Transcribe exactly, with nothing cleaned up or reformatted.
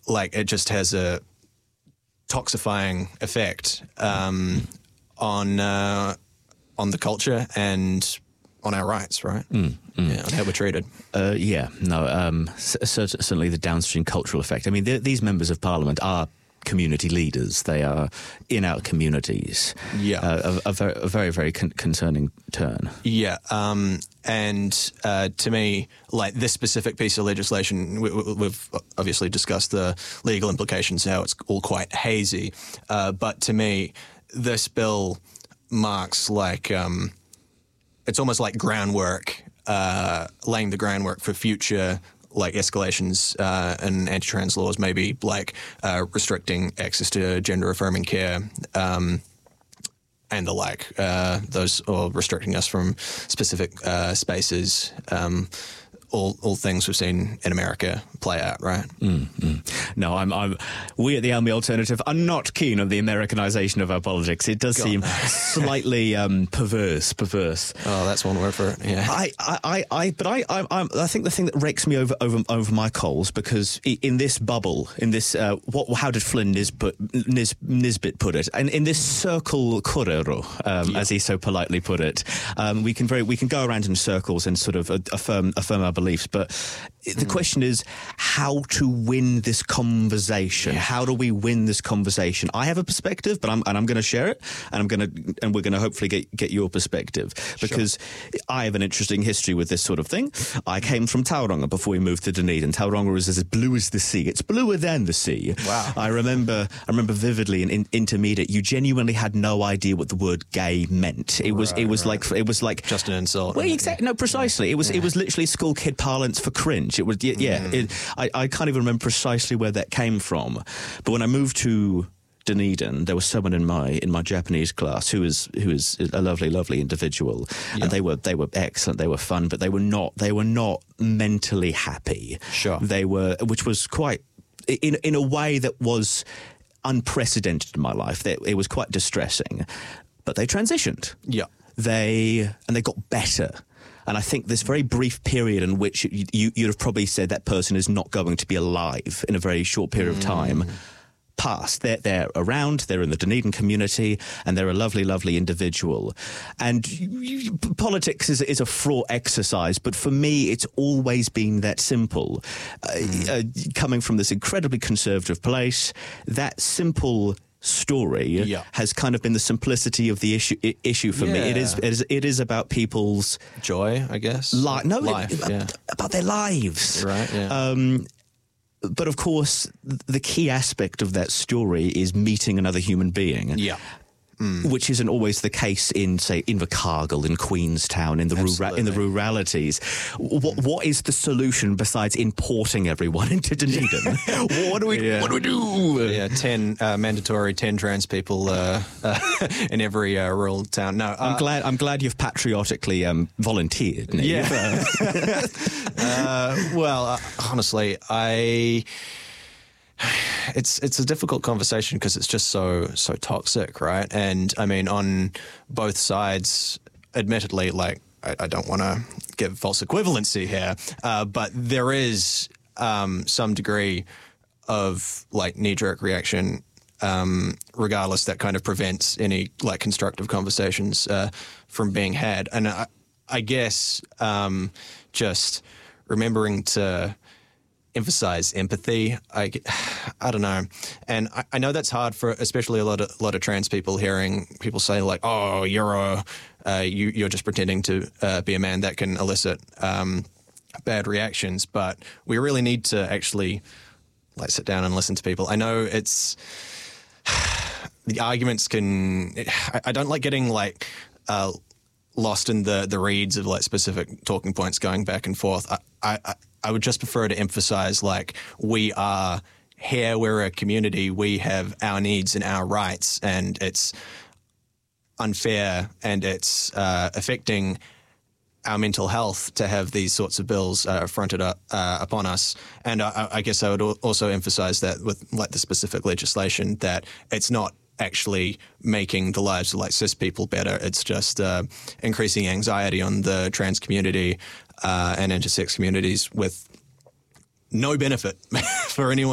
like it just has a toxifying effect um, on uh, on the culture and on our rights, right? Mm, mm. Yeah, on how we're treated. Uh, yeah, no, um, c- certainly the downstream cultural effect. I mean, these members of parliament are community leaders. They are in our communities. Yeah. Uh, a, a, very, a very, very con- concerning turn. Yeah. Um, and uh, to me, like this specific piece of legislation, we, we, we've obviously discussed the legal implications, how it's all quite hazy. Uh, but to me, this bill marks like, um, it's almost like groundwork, uh, laying the groundwork for future like escalations uh, in anti-trans laws, maybe like uh, restricting access to gender-affirming care um, and the like, uh, those, or restricting us from specific uh, spaces, um, all all things we've seen in America play out, right? Mm, mm. No, I'm, I'm. We at the Almy Alternative are not keen on the Americanization of our politics. It does God, seem no. slightly um, perverse. Perverse. Oh, that's one word for it. Yeah. I, I, I, I but I, I, I, I think the thing that rakes me over, over, over my coals, because in this bubble, in this, uh, what, how did Flynn Nisbet, Nis, Nisbet put it? And in this circle correro, um, yeah. as he so politely put it, um, we can very, we can go around in circles and sort of affirm, affirm our beliefs, but the mm. question is how to win this conversation. Yeah. How do we win this conversation? I have a perspective, but I'm and I'm going to share it, and I'm going to and we're going to hopefully get get your perspective, because sure. I have an interesting history with this sort of thing. I came from Tauranga before we moved to Dunedin. Tauranga is as blue as the sea. It's bluer than the sea. Wow. I remember I remember vividly in, in intermediate, you genuinely had no idea what the word gay meant. It was right, it was right. like it was like just an insult. Well, exactly. No, precisely. Yeah. It was yeah. it was literally school kid parlance for cringe. It was yeah. yeah mm. it, I I can't even remember precisely where that came from. But when I moved to Dunedin, there was someone in my in my Japanese class who was who was a lovely, lovely individual, yeah. and they were they were excellent. They were fun, but they were not they were not mentally happy. Sure, they were, which was quite in in a way that was unprecedented in my life. That it was quite distressing, but they transitioned. Yeah, they and they got better. And I think this very brief period in which you, you, you'd have probably said that person is not going to be alive in a very short period of time mm. passed. They're, they're around, they're in the Dunedin community, and they're a lovely, lovely individual. And you, you, politics is, is a fraught exercise, but for me, it's always been that simple. Mm. Uh, uh, coming from this incredibly conservative place, that simple story yeah. has kind of been the simplicity of the issue issue for yeah. me. It is, it is it is about people's joy, I guess. Li- no, life, it, yeah. about their lives, right? Yeah. Um, but of course, the key aspect of that story is meeting another human being. Yeah. Mm. Which isn't always the case in, say, Invercargill, in Queenstown, in the rura- in the ruralities. What what is the solution besides importing everyone into Dunedin? what do we yeah. what do we do? Yeah, ten uh, mandatory ten trans people uh, uh, in every uh, rural town. No, uh, I'm glad I'm glad you've patriotically um, volunteered. Nick. Yeah. uh, well, uh, honestly, I. It's it's a difficult conversation because it's just so so toxic, right? And I mean, on both sides, admittedly, like I, I don't want to give false equivalency here, uh, but there is um, some degree of like knee-jerk reaction, um, regardless, that kind of prevents any like constructive conversations uh, from being had. And I, I guess um, just remembering to emphasize empathy. I, I don't know. And I, I know that's hard for especially a lot of a lot of trans people, hearing people say like, oh, you're a, uh, you, you're just pretending to uh, be a man. That can elicit um, bad reactions. But we really need to actually like sit down and listen to people. I know it's the arguments can, I, I don't like getting like uh, lost in the, the reeds of like specific talking points going back and forth. I, I, I would just prefer to emphasize, like, we are here, we're a community, we have our needs and our rights, and it's unfair and it's uh, affecting our mental health to have these sorts of bills uh, fronted up uh, upon us. And I, I guess I would also emphasize that with like the specific legislation, that it's not actually making the lives of like cis people better. It's just uh, increasing anxiety on the trans community uh, and intersex communities with no benefit for anyone.